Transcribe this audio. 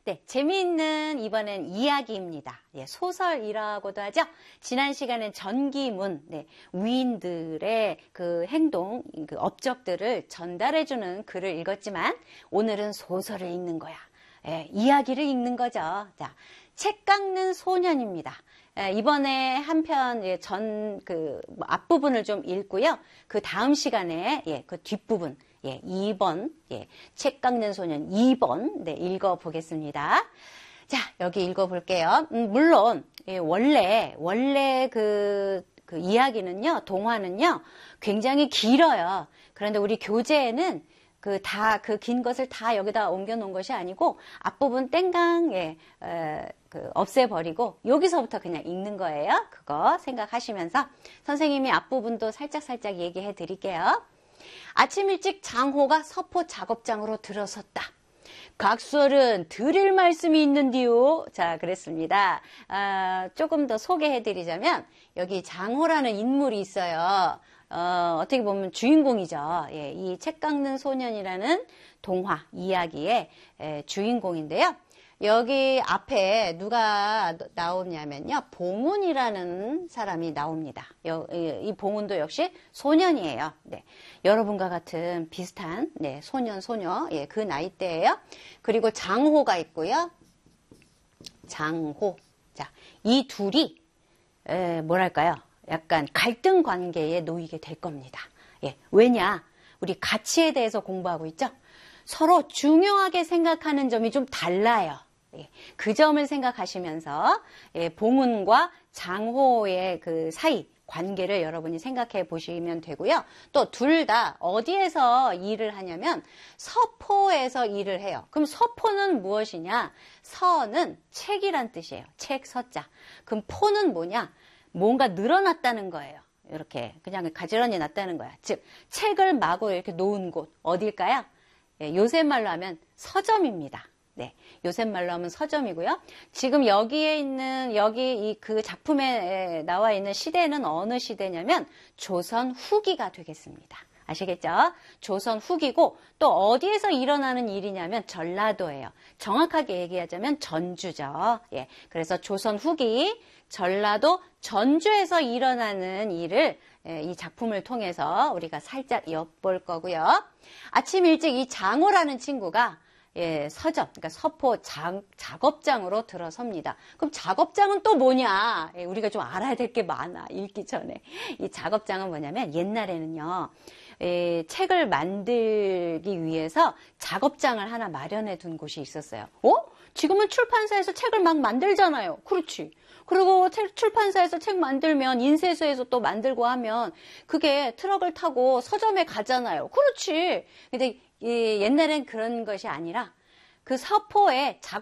네, 재미있는 이번엔 이야기입니다. 예, 소설이라고도 하죠. 지난 시간엔 전기문, 네, 위인들의 그 행동, 그 업적들을 전달해주는 글을 읽었지만 오늘은 소설을 읽는 거야. 예, 이야기를 읽는 거죠. 자, 책 깎는 소년입니다. 예, 이번에 한편 앞부분을 좀 읽고요. 그 다음 시간에 그 뒷부분 2번, 책 깎는 소년 2번, 읽어보겠습니다. 자, 여기 읽어볼게요. 물론, 원래 그 이야기는요, 동화는요, 굉장히 길어요. 그런데 우리 교재에는 그 긴 것을 다 여기다 옮겨 놓은 것이 아니고, 앞부분 땡강, 없애버리고, 여기서부터 그냥 읽는 거예요. 그거 생각하시면서, 선생님이 앞부분도 살짝 얘기해 드릴게요. 아침 일찍 장호가 서포 작업장으로 들어섰다. 각설은 드릴 말씀이 있는디요. 자, 그랬습니다. 조금 더 소개해드리자면 여기 장호라는 인물이 있어요. 어떻게 보면 주인공이죠. 예, 이 책 깎는 소년이라는 동화 이야기의 주인공인데요. 여기 앞에 누가 나오냐면요. 봉훈이라는 사람이 나옵니다. 이 봉훈도 역시 소년이에요. 네. 여러분과 같은 비슷한 소년, 소녀 그 나이대예요. 그리고 장호가 있고요. 장호. 자, 이 둘이 뭐랄까요? 약간 갈등 관계에 놓이게 될 겁니다. 예. 왜냐? 우리 가치에 대해서 공부하고 있죠? 서로 중요하게 생각하는 점이 좀 달라요. 그 점을 생각하시면서 봉훈과 장호의 그 사이 관계를 여러분이 생각해 보시면 되고요. 또 둘 다 어디에서 일을 하냐면 서포에서 일을 해요. 그럼 서포는 무엇이냐? 서는 책이란 뜻이에요. 책 서자. 그럼 포는 뭐냐? 뭔가 늘어났다는 거예요. 이렇게 그냥 가지런히 놨다는 거야. 즉 책을 마구 이렇게 놓은 곳 어딜까요? 요새 말로 하면 서점입니다. 네, 요새 말로 하면 서점이고요. 지금 여기에 있는 그 작품에 나와 있는 시대는 어느 시대냐면 조선 후기가 되겠습니다. 아시겠죠? 조선 후기고 또 어디에서 일어나는 일이냐면 전라도예요. 정확하게 얘기하자면 전주죠. 예, 그래서 조선 후기, 전라도, 전주에서 일어나는 일을 이 작품을 통해서 우리가 살짝 엿볼 거고요. 아침 일찍 이 장호라는 친구가 서점, 그러니까 서포 작업장으로 들어섭니다. 그럼 작업장은 또 뭐냐? 우리가 좀 알아야 될 게 많아, 읽기 전에. 이 작업장은 뭐냐면 옛날에는요, 책을 만들기 위해서 작업장을 하나 마련해 둔 곳이 있었어요. 지금은 출판사에서 책을 막 만들잖아요. 그렇지. 그리고 출판사에서 책 만들면 인쇄소에서 또 만들고 하면 그게 트럭을 타고 서점에 가잖아요. 그렇지. 근데 옛날엔 그런 것이 아니라 그 서포에